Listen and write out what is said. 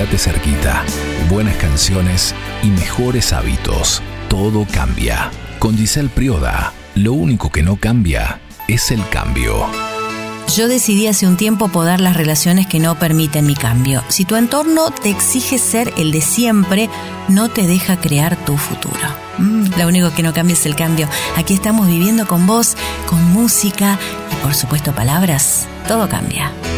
quédate cerquita. Buenas canciones y mejores hábitos. Todo cambia. Con Giselle Prioda, lo único que no cambia es el cambio. Yo decidí hace un tiempo podar las relaciones que no permiten mi cambio. Si tu entorno te exige ser el de siempre, no te deja crear tu futuro. Lo único que no cambia es el cambio. Aquí estamos viviendo con vos, con música y por supuesto palabras. Todo cambia.